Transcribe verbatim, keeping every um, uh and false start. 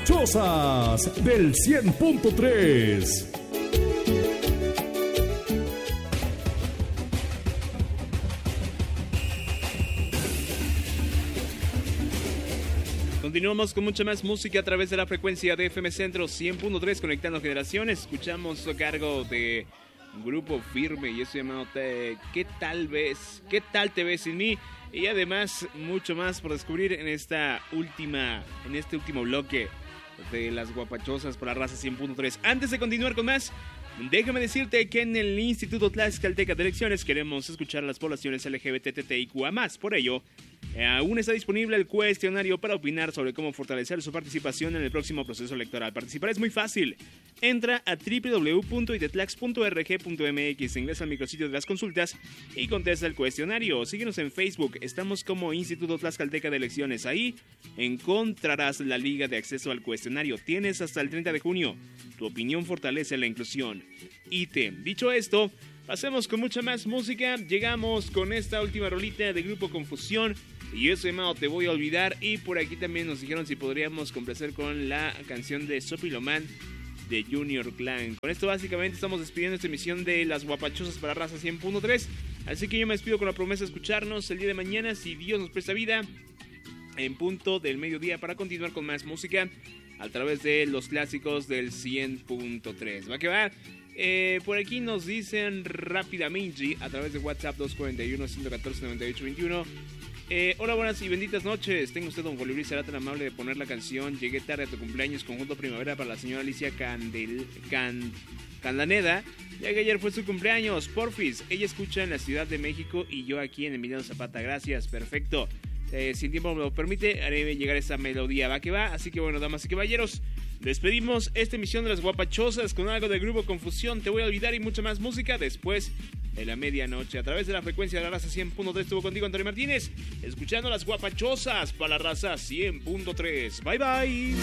Guapachosas del cien punto tres. Continuamos con mucha más música a través de la frecuencia de F M Centro cien punto tres, conectando generaciones. Escuchamos a cargo de Grupo Firme y eso llamado te, ¿Qué tal ves? ¿Qué tal te ves sin mí? Y además mucho más por descubrir en esta última, en este último bloque de las Guapachosas por la raza cien punto tres. Antes de continuar con más, déjame decirte que en el Instituto Tlaxcalteca de Elecciones queremos escuchar a las poblaciones L G B T T I Q A más. Por ello, eh, aún está disponible el cuestionario para opinar sobre cómo fortalecer su participación en el próximo proceso electoral. Participar es muy fácil. Entra a doble u doble u doble u punto itetlax punto r g punto m x, ingresa al micrositio de las consultas y contesta el cuestionario. Síguenos en Facebook, estamos como Instituto Tlaxcalteca de Elecciones. Ahí encontrarás la liga de acceso al cuestionario. Tienes hasta el treinta de junio. Tu opinión fortalece la inclusión. I T E. Dicho esto, pasemos con mucha más música. Llegamos con esta última rolita de Grupo Confusión y eso llamado Te Voy a Olvidar. Y por aquí también nos dijeron si podríamos complacer con la canción de Sopiloman de Junior Clan. Con esto básicamente estamos despidiendo esta emisión de Las Guapachosas para Raza cien punto tres. Así que yo me despido con la promesa de escucharnos el día de mañana, si Dios nos presta vida, en punto del mediodía, para continuar con más música a través de los clásicos del cien punto tres. Va que va. Eh, por aquí nos dicen rápidamente a través de WhatsApp dos cuatro uno, uno uno cuatro, nueve ocho dos uno. Eh, hola, buenas y benditas noches. Tengo usted, don Colibrí, será tan amable de poner la canción Llegué tarde a tu cumpleaños, conjunto Primavera, para la señora Alicia Candel, Can, Canlaneda, ya que ayer fue su cumpleaños. Porfis, ella escucha en la Ciudad de México y yo aquí en Emiliano Zapata. Gracias, perfecto. Eh, si el tiempo me lo permite, haré llegar esa melodía. Va que va. Así que bueno, damas y caballeros, despedimos esta emisión de Las Guapachosas con algo de Grupo Confusión, Te Voy a Olvidar y mucha más música después de la medianoche. A través de la frecuencia de la raza cien punto tres estuvo contigo Antonio Martínez, escuchando Las Guapachosas para la raza cien punto tres. Bye bye.